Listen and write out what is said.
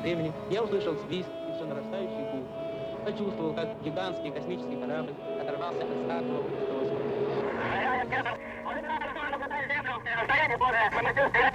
времени я услышал свист и все нарастающий гул. Почувствовал, как гигантский космический корабль оторвался от стартового устройства.